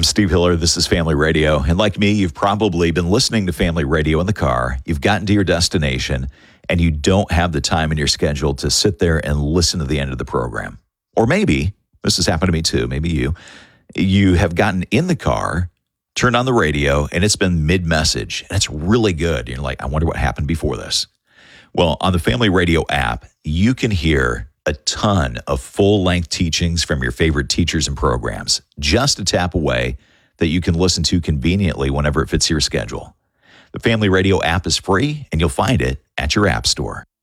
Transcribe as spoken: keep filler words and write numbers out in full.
Steve Hiller. This is Family Radio. And like me, you've probably been listening to Family Radio in the car. You've gotten to your destination, and you don't have the time in your schedule to sit there and listen to the end of the program. Or maybe, this has happened to me too, maybe you, you have gotten in the car, turned on the radio, and it's been mid-message, and it's really good. You're like, I wonder what happened before this. Well, on the Family Radio app, you can hear a ton of full-length teachings from your favorite teachers and programs, just a tap away, that you can listen to conveniently whenever it fits your schedule. The Family Radio app is free, and you'll find it at your app store.